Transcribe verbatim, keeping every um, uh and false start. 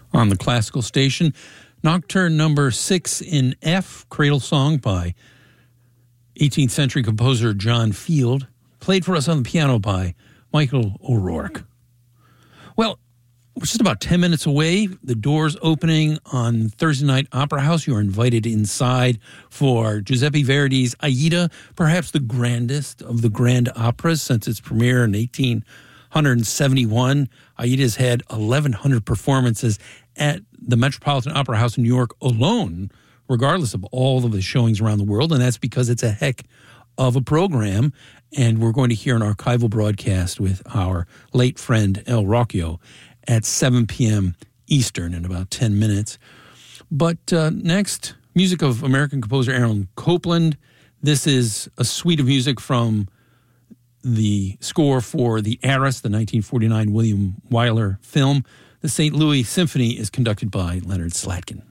on the classical station. Nocturne number six in F, Cradle Song by eighteenth century composer John Field, played for us on the piano by Michael O'Rourke. Well, we're just about ten minutes away. The doors opening on Thursday night Opera House. You are invited inside for Giuseppe Verdi's Aida, perhaps the grandest of the grand operas since its premiere in eighteen seventy-one. Aida's had eleven hundred performances at the Metropolitan Opera House in New York alone, regardless of all of the showings around the world, and that's because it's a heck of a program. And we're going to hear an archival broadcast with our late friend El Rocchio at seven p.m. Eastern in about ten minutes. But uh, next, music of American composer Aaron Copland. This is a suite of music from the score for The Heiress, the nineteen forty-nine William Wyler film. The Saint Louis Symphony is conducted by Leonard Slatkin.